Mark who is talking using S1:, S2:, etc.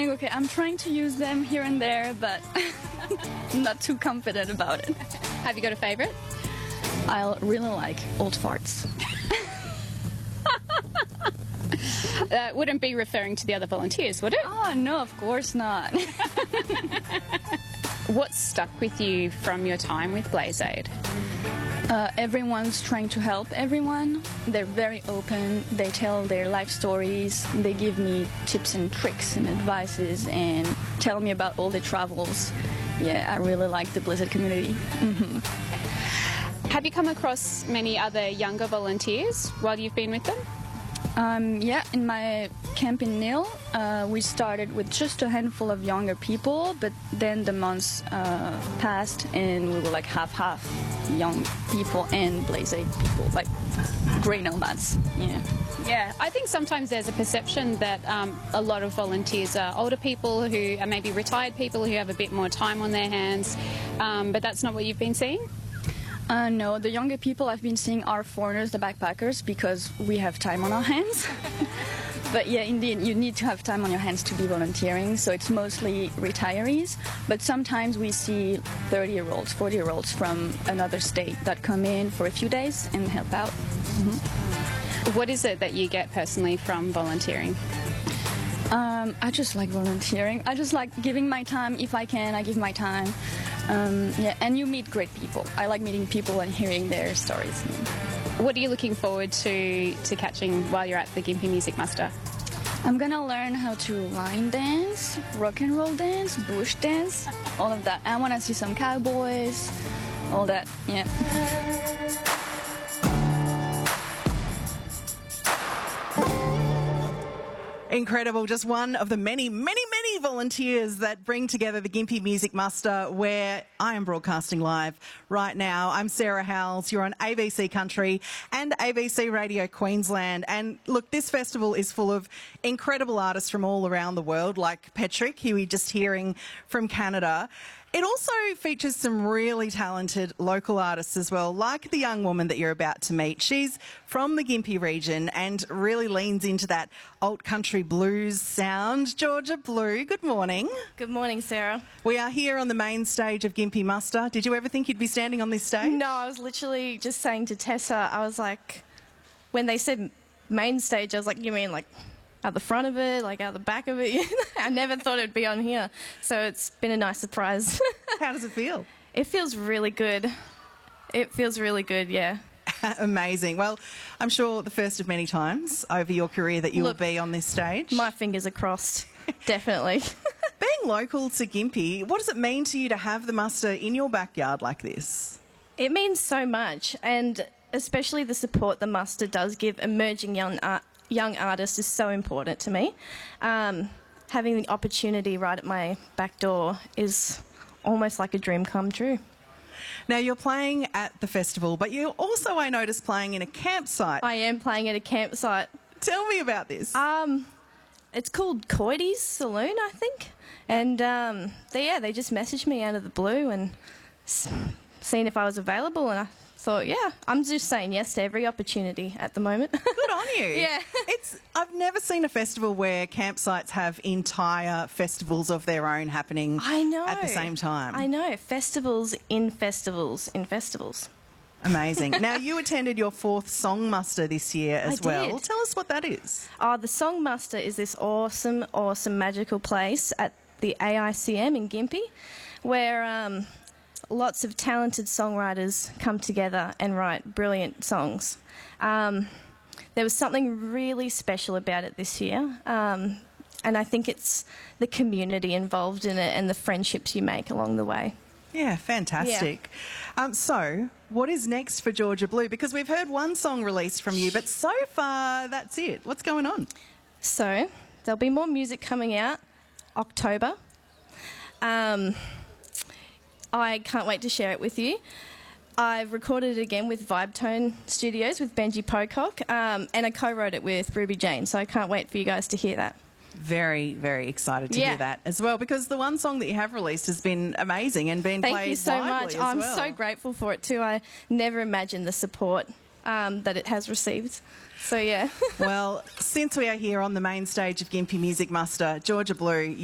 S1: thinking, okay, I'm trying to use them here and there, but I'm not too confident about it.
S2: Have you got a favourite?
S1: I really like Old Farts.
S2: Wouldn't be referring to the other volunteers, would it?
S1: Oh, no, of course not.
S2: What stuck with you from your time with Blaze Aid?
S1: Everyone's trying to help everyone. They're very open. They tell their life stories. They give me tips and tricks and advices and tell me about all their travels. Yeah, I really like the Blizzard community.
S2: Have you come across many other younger volunteers while you've been with them?
S1: Yeah, in my camp in Nil, we started with just a handful of younger people, but then the months passed and we were like half-half young people and Blaze Aid people, like grey nomads.
S2: Yeah, I think sometimes there's a perception that a lot of volunteers are older people who are maybe retired people who have a bit more time on their hands, but that's not what you've been seeing?
S1: No, the younger people I've been seeing are foreigners, the backpackers, because we have time on our hands. But yeah, indeed, you need to have time on your hands to be volunteering, so it's mostly retirees. But sometimes we see 30-year-olds, 40-year-olds from another state that come in for a few days and help out.
S2: What is it that you get personally from volunteering?
S1: I just like volunteering. I just like giving my time. If I can, I give my time. Yeah, and you meet great people. I like meeting people and hearing their stories.
S2: What are you looking forward to catching while you're at the Gympie Music Muster?
S1: I'm gonna learn how to line dance, rock and roll dance, bush dance, all of that. I want to see some cowboys, all that, yeah.
S3: Incredible. Just one of the many, many, many volunteers that bring together the Gympie Music Muster, where I am broadcasting live right now. I'm Sarah Howells. You're on ABC Country and ABC Radio Queensland. And look, this festival is full of incredible artists from all around the world, like Patrick, who we're just hearing from Canada. It also features some really talented local artists as well, like the young woman that you're about to meet. She's from the Gympie region and really leans into that alt country blues sound. Georgia Blue, good morning.
S4: Good morning, Sarah.
S3: We are here on the main stage of Gympie Muster. Did you ever think you'd be standing on this stage?
S4: No, I was literally just saying to Tessa, I was like, when they said main stage, I was like, you mean like out the front of it, like out the back of it? I never thought it'd be on here. So it's been a nice surprise.
S3: How does it feel?
S4: It feels really good. It feels really good, yeah.
S3: Amazing. Well, I'm sure the first of many times over your career that you will be on this stage.
S4: My fingers are crossed. Definitely.
S3: Being local to Gympie, what does it mean to you to have the muster in your backyard like this?
S4: It means so much, and especially the support the muster does give emerging young artists is so important to me. Having the opportunity right at my back door is almost like a dream come true.
S3: Now, you're playing at the festival, but you also, I noticed, playing in a campsite.
S4: I am playing at a campsite.
S3: Tell me about this.
S4: It's called Coity's Saloon, I think. And they just messaged me out of the blue and seen if I was available, and I thought, yeah, I'm just saying yes to every opportunity at the moment.
S3: Good on you.
S4: Yeah.
S3: I've never seen a festival where campsites have entire festivals of their own happening at the same time.
S4: I know. Festivals in festivals in festivals.
S3: Amazing. Now, you attended your 4th Song Muster this year as well.
S4: Did.
S3: Tell us what that is.
S4: The Song Muster is this awesome, awesome, magical place at the AICM in Gympie where lots of talented songwriters come together and write brilliant songs. There was something really special about it this year, and I think it's the community involved in it and the friendships you make along the way.
S3: Yeah, fantastic. Yeah. So, what is next for Georgia Blue? Because we've heard one song released from you, but so far, that's it. What's going on?
S4: So, there'll be more music coming out October. I can't wait to share it with you. I've recorded it again with Vibe Tone Studios with Benji Pocock, and I co-wrote it with Ruby Jane, so I can't wait for you guys to hear that.
S3: Very, very excited to hear that as well, because the one song that you have released has been amazing and been played widely as well.
S4: Thank you so much. I'm so grateful for it too. I never imagined the support that it has received. So, yeah.
S3: Well, since we are here on the main stage of Gympie Music Muster, Georgia Blue,